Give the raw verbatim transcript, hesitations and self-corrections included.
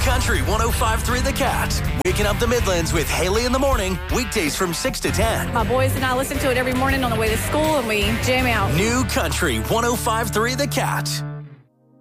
Country one oh five three The Cat. Waking up the Midlands with Haley in the morning. Weekdays from six to ten. My boys and I listen to it every morning on the way to school, and we jam out. New Country one oh five three The Cat.